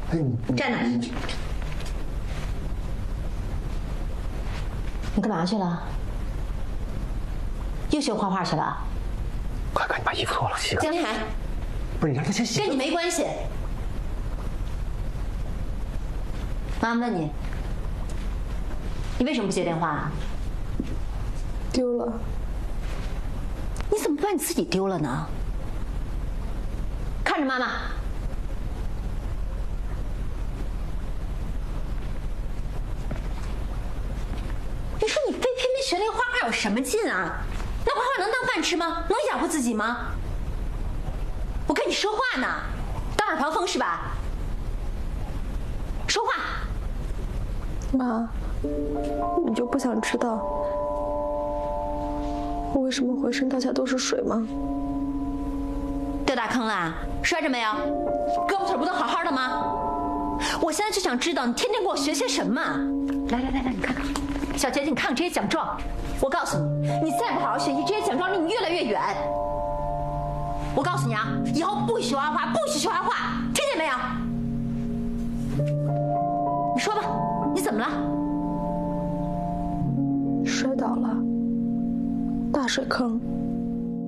站那儿！你干嘛去了？又学画画去了？ 快，你把衣服脱了，洗个。 江天海， 不是你让他先洗。 跟你没关系。妈妈问你，你为什么不接电话啊？ 丢了。 你怎么不把你自己丢了呢？看着妈妈。你说你非偏偏学那个画画有什么劲啊？那画画能当饭吃吗？能养活自己吗？我跟你说话呢，当耳旁风是吧？说话。 妈，你就不想知道我为什么浑身上下都是水吗？ 掉大坑了，摔着没有？胳膊腿不都好好的吗？我现在就想知道你天天给我学些什么。来，你看看，小姐姐，你看看这些奖状。我告诉你，你再不好好学习，这些奖状离你越来越远。我告诉你啊，以后不许学画画，不许学画画，听见没有？你说吧，你怎么了？ 摔倒了，大水坑。